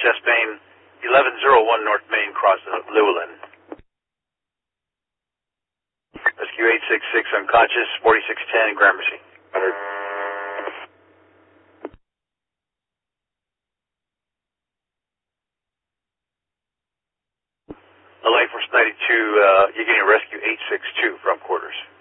chest pain, 1101 North Main, cross Llewellyn. Rescue 866 unconscious, 4610 Gramercy. 100. The Life Force 92, you're getting rescue 862 from quarters.